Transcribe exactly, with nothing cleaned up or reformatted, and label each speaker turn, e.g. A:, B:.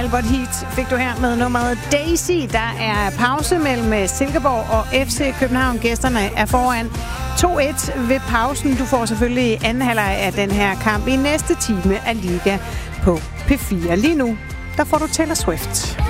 A: Albert Heat fik du her med nummeret Daisy. Der er pause mellem Silkeborg og F C København. Gæsterne er foran to et ved pausen. Du får selvfølgelig anden halvleg af den her kamp i næste time af Liga på P fire. Lige nu, der får du Taylor Swift.